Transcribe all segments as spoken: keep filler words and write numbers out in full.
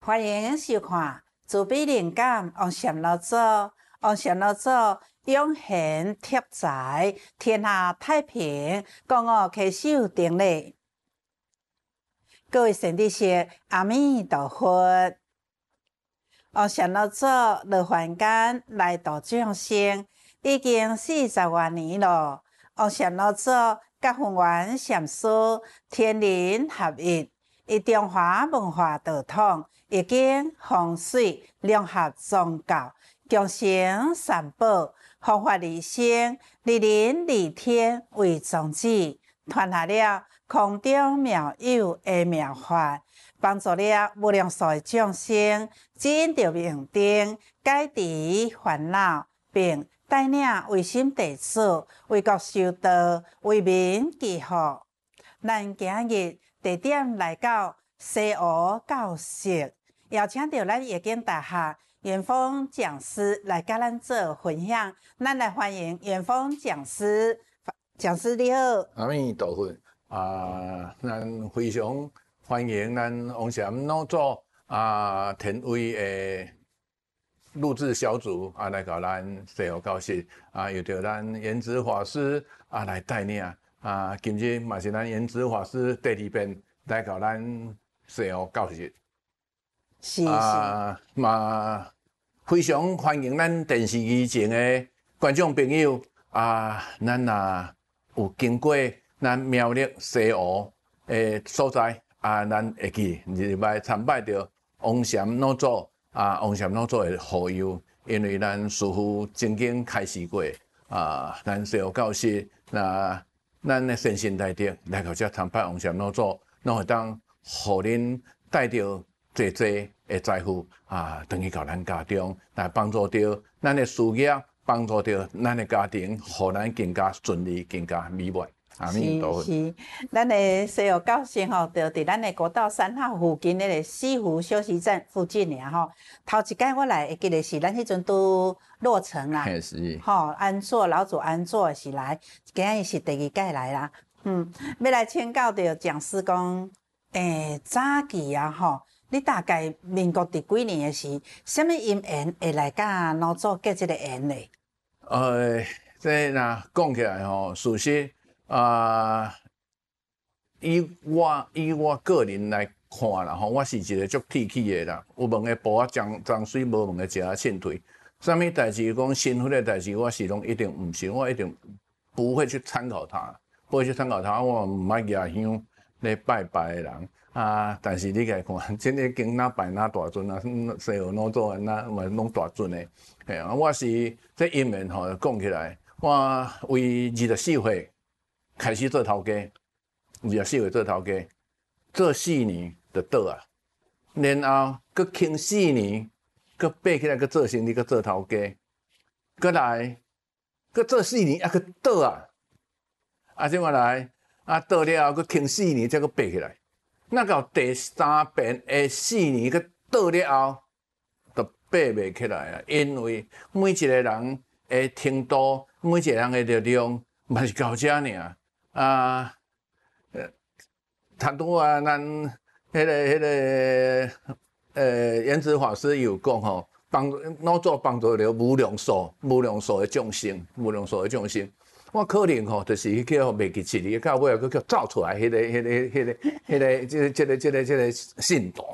欢迎收看自闭灵感王禅老祖，王禅老祖永恒贴在天下太平，讲我开手顶礼。各位善知识，阿弥陀佛。王禅老祖落凡间来度众生，已经四十多年了。王禅老祖甲弘源禅师天人合一，以中华文化道统，已经风水融合宗教，共生三宝，护法利生，利人利天为宗旨，传下了空中妙有的妙法，帮助了无量数的众生证得明灯，解除烦恼，并带领为心弟子为国修道，为民祈福。咱今日地点来到西湖教室，邀请到咱夜景大学元丰讲师来甲咱做分享。咱来欢迎元丰讲师，讲师你好。 阿弥陀佛啊！咱非常欢迎咱王禅老祖啊，天威的录制小组啊，来到咱西湖教室啊，由着咱圆寂法师啊来带领啊。今日嘛是咱圆寂法师第二遍来到咱西湖教室， 是啊嘛非常欢迎咱电视机前的观众朋友啊，咱也有经过咱苗栗西湖的所在啊，咱会去入来参拜着王禅老祖啊，王禅老祖的护佑，因为咱师父曾经开示过啊，咱西湖教室那咱的先贤大德来到这参拜王禅老祖，咱会当互恁带着济济的财富啊，等于到咱家中来帮助着咱的事业，帮助着咱的家庭，互咱更加顺利，更加美满。阿弥陀佛。 是是，咱的西湖教室吼，就伫咱的国道三号附近那个西湖休息站附近尔吼。头一摆我来，会记得是咱迄阵拄落成啦， 是。 吼，安坐老祖安坐是来，今日是第二届来啦。嗯，要来请教着讲师讲，诶，早期啊吼，你大概民国第几年的时，什么因缘会来甲老祖结这个缘呢？ 呃，这若讲起来吼，事实。啊，以我以我个人来看啦吼，我是一个足铁气的啦，有问的补啊脏脏水，无问的食啊凊退。啥物代志讲辛苦的代志，我是拢一定唔信，我一定不会去参考它，不会去参考它。我唔爱举香咧拜拜的人啊，但是你来看，真个经哪拜哪大尊啊，西湖老祖哪嘛拢大尊的。嘿啊，我是这因缘吼讲起来，我为二十四岁。开始做头家，二十四岁做头家，做四年就倒啊，然后佮轻四年，佮爬起来佮做生意，佮做头家，佮来，佮做四年，啊佮倒啊，啊怎么来？啊倒了后，佮轻四年，才佮爬起来。那到第三遍的四年，佮倒了后，就爬袂起来啊，因为每一个人的程度，每一个人的力量，嘛是到遮尔。啊，呃，他拄啊，咱迄、那个、迄、那个，呃，圆寂法师有讲吼，帮老祖帮助了无量数、无量数的众生，无量数的众生。我可能吼，就是叫袂记起哩，到尾又叫造出来迄、那个、迄、那个、迄、那个、迄、那个、即、这个、这个、这个信徒。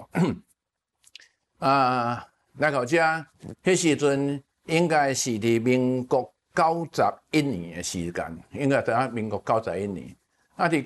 啊，来到遮，迄时阵应该是伫民国。九十一年的时间，应该在民国九十一年。啊，伫